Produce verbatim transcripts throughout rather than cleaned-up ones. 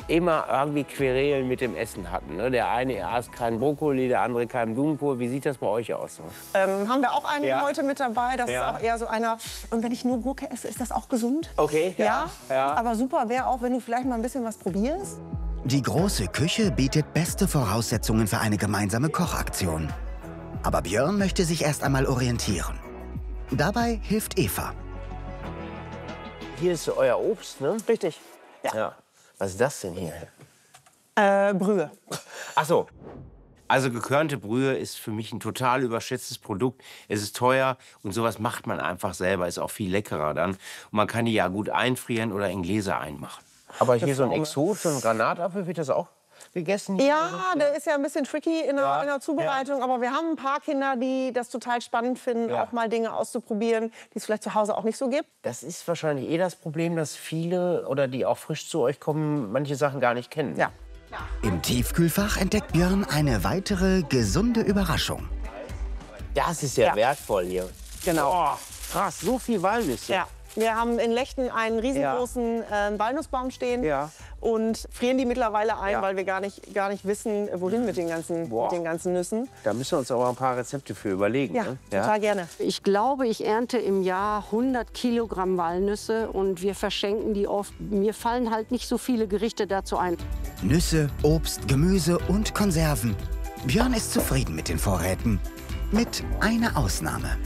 immer irgendwie Querelen mit dem Essen hatten. Ne? Der eine aß keinen Brokkoli, der andere keinen Blumenkohl. Wie sieht das bei euch aus? Ähm, haben wir auch einen Ja. heute mit dabei. Das Ja. ist auch eher so einer. Und wenn ich nur Gurke esse, ist das auch gesund? Okay. Ja. Ja. Aber super wäre auch, wenn du vielleicht mal ein bisschen was probierst. Die große Küche bietet beste Voraussetzungen für eine gemeinsame Kochaktion. Aber Björn möchte sich erst einmal orientieren. Dabei hilft Eva. Hier ist euer Obst, ne? Richtig. Ja. Ja. Was ist das denn hier? Äh, Brühe. Ach so. Also gekörnte Brühe ist für mich ein total überschätztes Produkt. Es ist teuer und sowas macht man einfach selber. Ist auch viel leckerer dann. Und man kann die ja gut einfrieren oder in Gläser einmachen. Aber hier so ein Exot, so ein Granatapfel, wird das auch gegessen? Ja, der ist ja ein bisschen tricky in der, Ja, in der Zubereitung. Aber wir haben ein paar Kinder, die das total spannend finden, Ja. auch mal Dinge auszuprobieren, die es vielleicht zu Hause auch nicht so gibt. Das ist wahrscheinlich eh das Problem, dass viele oder die auch frisch zu euch kommen, manche Sachen gar nicht kennen. Ja. Im Tiefkühlfach entdeckt Björn eine weitere gesunde Überraschung. Das ist ja, Ja. wertvoll hier. Genau. Oh, krass, so viel Walnüsse. Ja. Wir haben in Lechten einen riesengroßen äh, Walnussbaum stehen Ja. und frieren die mittlerweile ein, Ja. weil wir gar nicht, gar nicht wissen, wohin mit den ganzen, Boah. mit den ganzen Nüssen. Da müssen wir uns aber ein paar Rezepte für überlegen. Ja, ne? total gerne. Ich glaube, ich ernte im Jahr hundert Kilogramm Walnüsse und wir verschenken die oft. Mir fallen halt nicht so viele Gerichte dazu ein. Nüsse, Obst, Gemüse und Konserven. Björn ist zufrieden mit den Vorräten. Mit einer Ausnahme.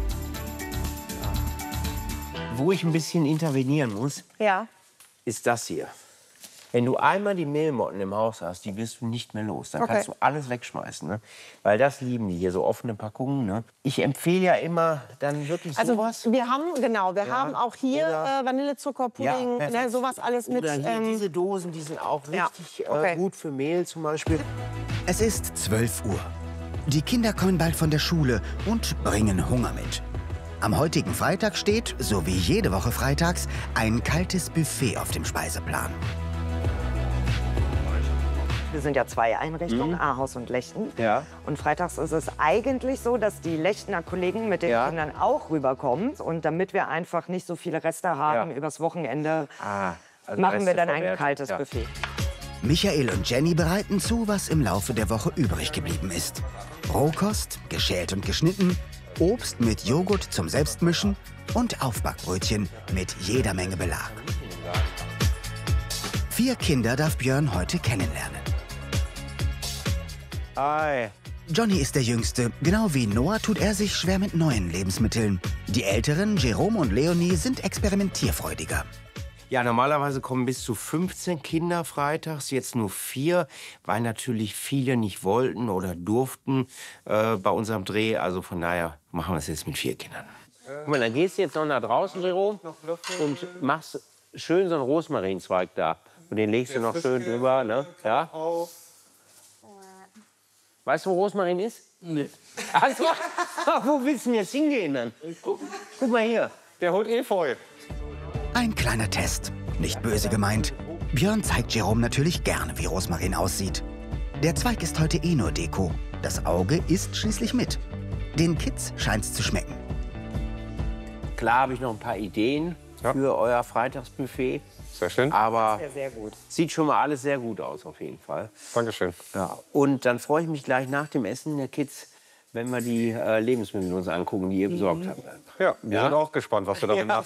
Wo ich ein bisschen intervenieren muss, Ja. ist das hier. Wenn du einmal die Mehlmotten im Haus hast, die wirst du nicht mehr los. Dann Okay. kannst du alles wegschmeißen. Ne? Weil das lieben die hier, so offene Packungen. Ne? Ich empfehle ja immer dann wirklich Also sowas. wir haben, genau, wir Ja. haben auch hier Oder- äh, Vanillezuckerpudding, perfekt. ne, sowas alles mit. Oder hier ähm, diese Dosen, die sind auch ja, richtig okay. äh, gut für Mehl zum Beispiel. Es ist zwölf Uhr. Die Kinder kommen bald von der Schule und bringen Hunger mit. Am heutigen Freitag steht, so wie jede Woche freitags, ein kaltes Buffet auf dem Speiseplan. Wir sind ja zwei Einrichtungen, Ahaus und Lechten. Ja. Und freitags ist es eigentlich so, dass die Lechtener Kollegen mit den Ja. Kindern auch rüberkommen. Und damit wir einfach nicht so viele Reste haben Ja. übers Wochenende, Ah, also machen wir Reste dann ein verwertet. kaltes Ja. Buffet. Michael und Jenny bereiten zu, was im Laufe der Woche übrig geblieben ist. Rohkost, geschält und geschnitten, Obst mit Joghurt zum Selbstmischen und Aufbackbrötchen mit jeder Menge Belag. Vier Kinder darf Björn heute kennenlernen. Ei. Johnny ist der Jüngste. Genau wie Noah tut er sich schwer mit neuen Lebensmitteln. Die Älteren, Jerome und Leonie, sind experimentierfreudiger. Ja, normalerweise kommen bis zu fünfzehn Kinder freitags, jetzt nur vier, weil natürlich viele nicht wollten oder durften äh, bei unserem Dreh. Also von daher machen wir es jetzt mit vier Kindern. Guck mal, dann gehst du jetzt noch nach draußen, Jerome, und machst schön so einen Rosmarinzweig da. Und den legst du noch schön drüber, ne? Ja? Weißt du, wo Rosmarin ist? Nee. Also, wo willst du denn jetzt hingehen dann? Guck mal hier. Der holt Efeu. Ein kleiner Test. Nicht böse gemeint. Björn zeigt Jerome natürlich gerne, wie Rosmarin aussieht. Der Zweig ist heute eh nur Deko. Das Auge isst schließlich mit. Den Kids scheint's zu schmecken. Klar habe ich noch ein paar Ideen Ja. für euer Freitagsbuffet. Sehr schön. Aber Sehr, sehr gut. sieht schon mal alles sehr gut aus, auf jeden Fall. Dankeschön. Ja. Und dann freue ich mich gleich nach dem Essen der Kids, wenn wir die äh, Lebensmittel uns angucken, die ihr besorgt habt. Ja, wir Ja? sind auch gespannt, was du darin machst.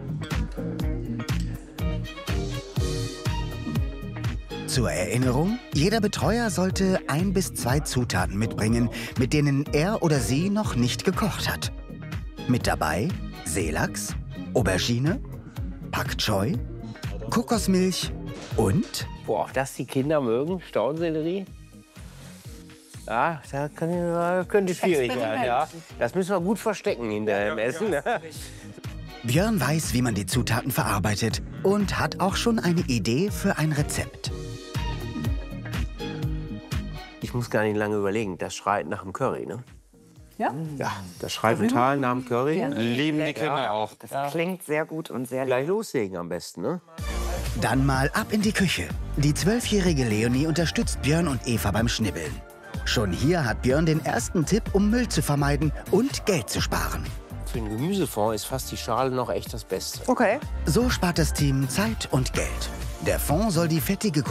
Zur Erinnerung, jeder Betreuer sollte ein bis zwei Zutaten mitbringen, mit denen er oder sie noch nicht gekocht hat. Mit dabei Seelachs, Aubergine, Pak Choi, Kokosmilch und Boah, ob das die Kinder mögen, Staudensellerie? Ja, da kann, könnte schwierig werden. Ja. Das müssen wir gut verstecken hinterher im Essen. Ne? Björn weiß, wie man die Zutaten verarbeitet und hat auch schon eine Idee für ein Rezept. Ich muss gar nicht lange überlegen. Das schreit nach dem Curry, ne? Ja? Ja, das schreit total nach dem Curry. Lieben die Kinder auch. Das klingt sehr gut und sehr lecker. Gleich loslegen am besten, ne? Dann mal ab in die Küche. Die zwölfjährige Leonie unterstützt Björn und Eva beim Schnibbeln. Schon hier hat Björn den ersten Tipp, um Müll zu vermeiden und Geld zu sparen. Für einen Gemüsefond ist fast die Schale noch echt das Beste. Okay. So spart das Team Zeit und Geld. Der Fond soll die fettige